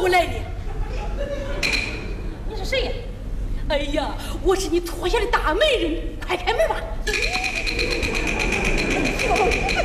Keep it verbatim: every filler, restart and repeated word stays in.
我来了。你是谁呀？哎呀，我是你脱下的大媒人，快开门吧。